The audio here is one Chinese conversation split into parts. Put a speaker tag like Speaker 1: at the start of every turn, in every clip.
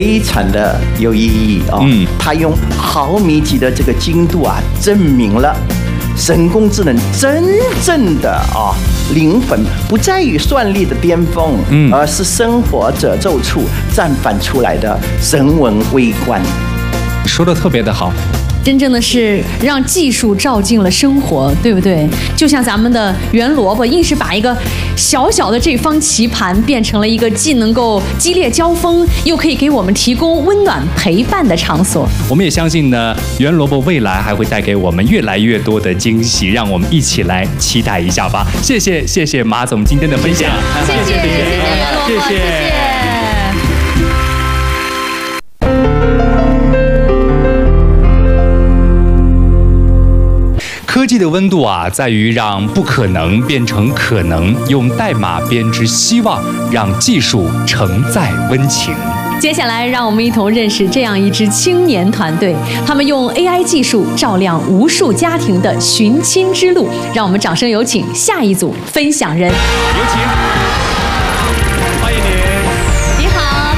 Speaker 1: 非常的有意义啊。他用毫米级的这个精度啊，证明了人工智能真正的灵魂不在于算力的巅峰，而是生活褶皱处绽放出来的人文微观。
Speaker 2: 说得特别的好。
Speaker 3: 真正的是让技术照进了生活，对不对？就像咱们的圆萝卜，硬是把一个小小的这方棋盘变成了一个既能够激烈交锋，又可以给我们提供温暖陪伴的场所。
Speaker 2: 我们也相信呢，圆萝卜未来还会带给我们越来越多的惊喜，让我们一起来期待一下吧。谢谢马总今天的分享，
Speaker 3: 谢谢圆萝卜，谢谢。
Speaker 2: 科技的温度啊，在于让不可能变成可能，用代码编织希望，让技术承载温情。
Speaker 3: 接下来，让我们一同认识这样一支青年团队，他们用 AI 技术照亮无数家庭的寻亲之路。让我们掌声有请下一组分享人，
Speaker 2: 有请，欢迎您。
Speaker 3: 你好。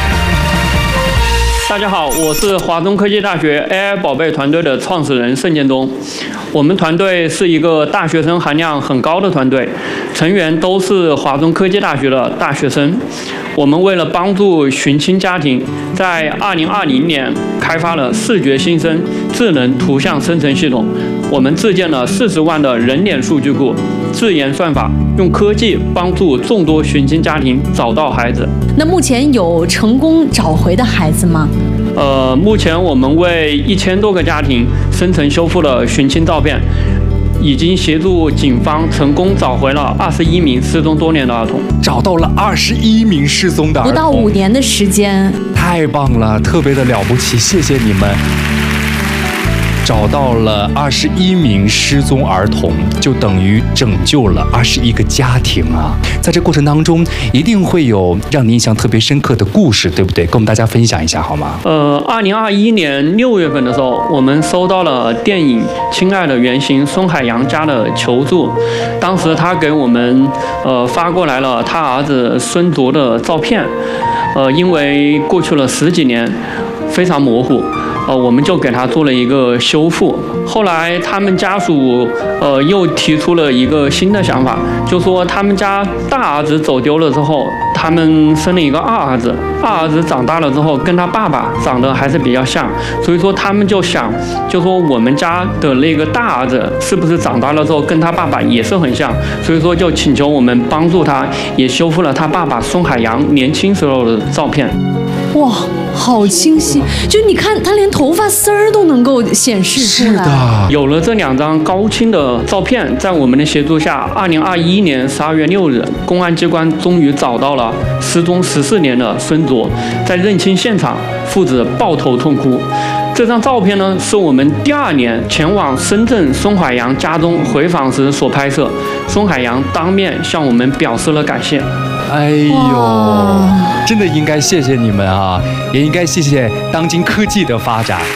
Speaker 4: 大家好，我是华中科技大学 AI 宝贝团队的创始人盛建东。我们团队是一个大学生含量很高的团队，成员都是华中科技大学的大学生。我们为了帮助寻亲家庭，在2020年开发了视觉新生智能图像生成系统。我们自建了40万的人脸数据库，自研算法，用科技帮助众多寻亲家庭找到孩子。
Speaker 3: 那目前有成功找回的孩子吗？
Speaker 4: 目前我们为1000多个家庭生成修复了寻亲照片，已经协助警方成功找回了21名失踪多年的儿童，
Speaker 2: 找到了21名失踪的儿童，
Speaker 3: 不到5年的时间，
Speaker 2: 太棒了，特别的了不起，谢谢你们。找到了21名失踪儿童，就等于拯救了21个家庭啊！在这过程当中，一定会有让你印象特别深刻的故事，对不对？跟我们大家分享一下好吗
Speaker 4: ？2021年6月份的时候，我们收到了电影《亲爱的原型》孙海洋家的求助，当时他给我们发过来了他儿子孙卓的照片，因为过去了10几年，非常模糊。我们就给他做了一个修复。后来他们家属又提出了一个新的想法，就说他们家大儿子走丢了之后，他们生了一个二儿子，二儿子长大了之后跟他爸爸长得还是比较像，所以说他们就想，就说我们家的那个大儿子是不是长大了之后跟他爸爸也是很像，所以说就请求我们帮助他，也修复了他爸爸孙海洋年轻时候的照片。
Speaker 3: 哇，好清晰！就你看，他连头发丝儿都能够显示出来。是的，
Speaker 4: 有了这2张高清的照片，在我们的协助下，2021年12月6日，公安机关终于找到了失踪14年的孙卓，在认亲现场，父子抱头痛哭。这张照片呢，是我们第2年前往深圳孙海洋家中回访时所拍摄，孙海洋当面向我们表示了感谢。
Speaker 2: 哎呦，真的应该谢谢你们啊，也应该谢谢当今科技的发展。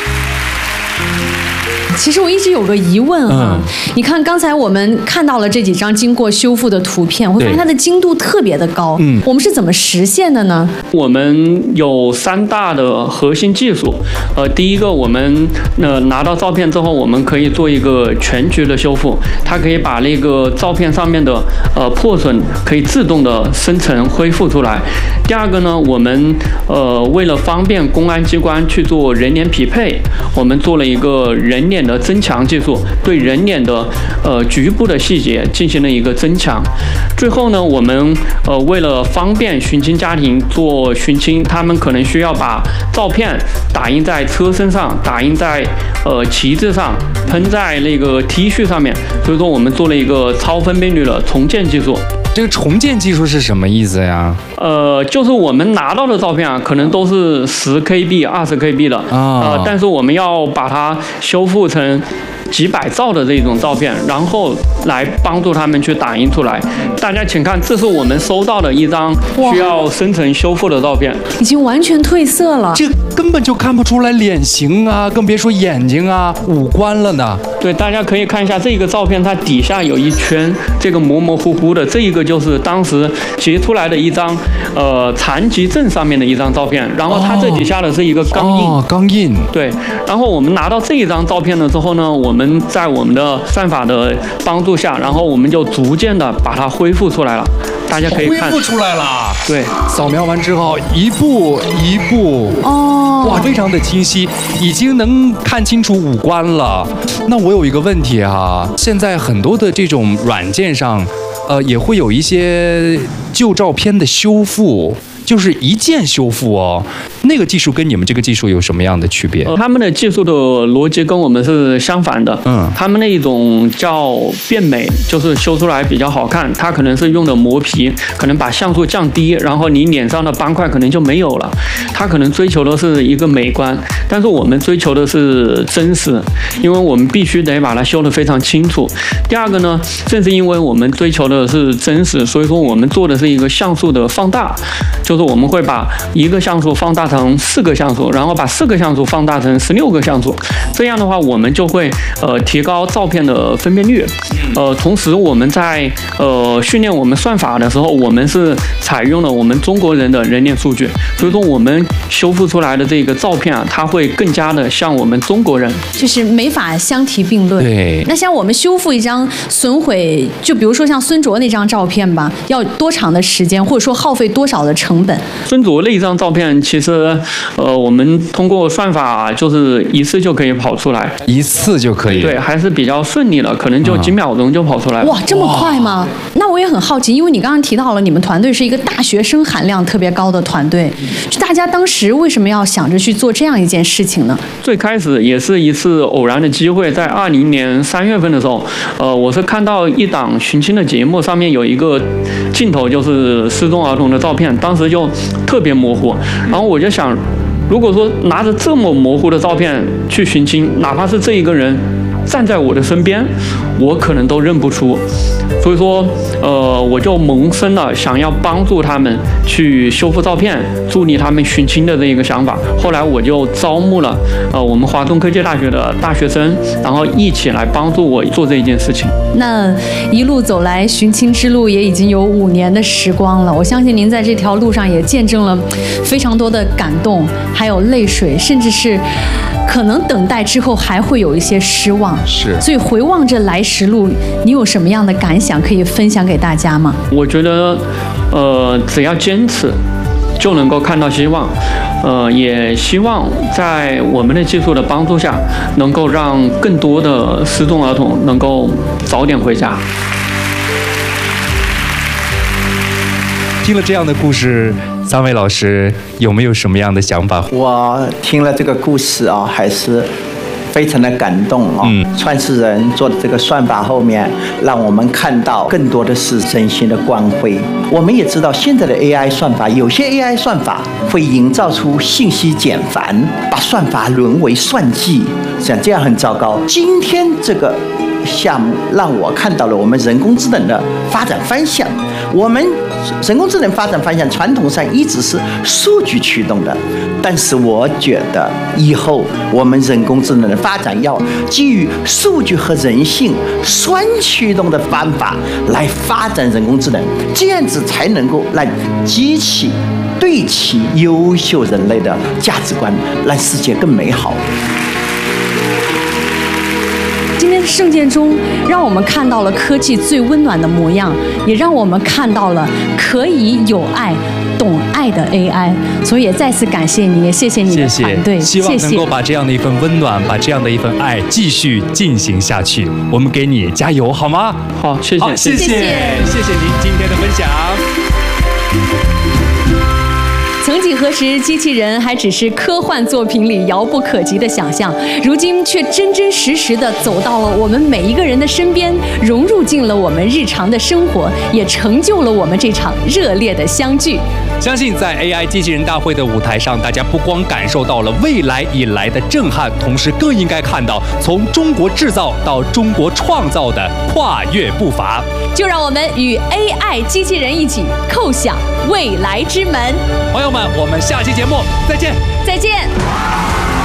Speaker 3: 其实我一直有个疑问哈，你看刚才我们看到了这几张经过修复的图片，我会发现它的精度特别的高。我们是怎么实现的呢？
Speaker 4: 我们有3大的核心技术。第一个，我们拿到照片之后，我们可以做一个全局的修复，它可以把那个照片上面的破损可以自动的生成恢复出来。第二个呢，我们为了方便公安机关去做人脸匹配，我们做了一个人脸的增强技术，对人脸的局部的细节进行了一个增强。最后呢，我们为了方便寻亲家庭做寻亲，他们可能需要把照片打印在车身上，打印在旗帜上，喷在那个 T 恤上面，所以说我们做了一个超分辨率的重建技术。
Speaker 2: 这个重建技术是什么意思呀？
Speaker 4: 就是我们拿到的照片啊，可能都是10KB、20KB 的但是我们要把它修复成几百兆的这种照片，然后来帮助他们去打印出来。大家请看，这是我们收到的一张需要生成修复的照片，
Speaker 3: 已经完全褪色了。
Speaker 2: 这根本就看不出来脸型啊，更别说眼睛啊、五官了呢。
Speaker 4: 对，大家可以看一下这个照片，它底下有一圈这个模模糊糊的，这一个就是当时截出来的一张残疾证上面的一张照片，然后它这底下的是一个钢印。
Speaker 2: 钢印。
Speaker 4: 对，然后我们拿到这一张照片了之后呢，我们在我们的算法的帮助下，然后我们就逐渐的把它恢复出来了。大家可以看，
Speaker 2: 恢复出来了。
Speaker 4: 对，
Speaker 2: 扫描完之后，一步一步，哇，非常的清晰，已经能看清楚五官了。那我有一个问题啊，现在很多的这种软件上，也会有一些旧照片的修复。就是一键修复哦，那个技术跟你们这个技术有什么样的区别？
Speaker 4: 他们的技术的逻辑跟我们是相反的。他们那一种叫变美，就是修出来比较好看，它可能是用的磨皮，可能把像素降低，然后你脸上的斑块可能就没有了。它可能追求的是一个美观，但是我们追求的是真实，因为我们必须得把它修得非常清楚。第二个呢，正是因为我们追求的是真实，所以说我们做的是一个像素的放大。就是我们会把一个像素放大成4个像素，然后把4个像素放大成16个像素，这样的话我们就会提高照片的分辨率。同时我们在训练我们算法的时候，我们是采用了我们中国人的人脸数据，所以说我们修复出来的这个照片啊，它会更加的像我们中国人，
Speaker 3: 就是没法相提并论。
Speaker 2: 对。
Speaker 3: 那像我们修复一张损毁，就比如说像孙卓那张照片吧，要多长的时间，或者说耗费多少的成本？
Speaker 4: 孙卓那张照片，其实我们通过算法就是一次就可以跑出来，
Speaker 2: 一次就可以。
Speaker 4: 对，还是比较顺利的，可能就几秒钟就跑出来了。
Speaker 3: 哇，这么快吗？那我也很好奇，因为你刚刚提到了你们团队是一个大学生含量特别高的团队，就大家当时为什么要想着去做这样一件事情呢？
Speaker 4: 最开始也是一次偶然的机会，在2020年3月份的时候，我是看到一档寻亲的节目，上面有一个镜头就是失踪儿童的照片，当时就特别模糊，然后我就想，如果说拿着这么模糊的照片去寻亲，哪怕是这一个人站在我的身边，我可能都认不出。所以说，我就萌生了想要帮助他们去修复照片，助力他们寻亲的这一个想法。后来我就招募了我们华东科技大学的大学生，然后一起来帮助我做这一件事情。
Speaker 3: 那一路走来，寻亲之路也已经有5年的时光了。我相信您在这条路上也见证了非常多的感动，还有泪水，甚至是可能等待之后还会有一些失望。
Speaker 2: 是。
Speaker 3: 所以回望这来时路，你有什么样的感想可以分享给大家吗？
Speaker 4: 我觉得，只要坚持，就能够看到希望。也希望在我们的技术的帮助下，能够让更多的失踪儿童能够早点回家。
Speaker 2: 听了这样的故事，3位老师有没有什么样的想法？
Speaker 1: 我听了这个故事啊，还是非常的感动啊！创始人做的这个算法后面，让我们看到更多的是真心的光辉。我们也知道现在的 AI 算法，有些 AI 算法会营造出信息茧房，把算法沦为算计，像这样很糟糕。今天这个项目让我看到了我们人工智能的发展方向。我们人工智能发展方向传统上一直是数据驱动的，但是我觉得以后我们人工智能的发展要基于数据和人性双驱动的方法来发展人工智能，这样子才能够让机器对齐优秀人类的价值观，让世界更美好。
Speaker 3: 今天圣剑中让我们看到了科技最温暖的模样，也让我们看到了可以有爱、懂爱的 AI。所以也再次感谢你，也谢谢你的团队，
Speaker 2: 希望能够把这样的一份温暖，把这样的一份爱继续进行下去。我们给你加油，好吗？
Speaker 4: 好，谢谢，
Speaker 2: 谢谢您今天的分享。
Speaker 3: 曾曾几何时，机器人还只是科幻作品里遥不可及的想象，如今却真真实实地走到了我们每一个人的身边，融入进了我们日常的生活，也成就了我们这场热烈的相聚。
Speaker 2: 相信在 AI 机器人大会的舞台上，大家不光感受到了未来以来的震撼，同时更应该看到从中国制造到中国创造的跨越步伐。
Speaker 3: 就让我们与 AI 机器人一起叩响未来之门。
Speaker 2: 朋友们，我们下期节目再见。
Speaker 3: 再见。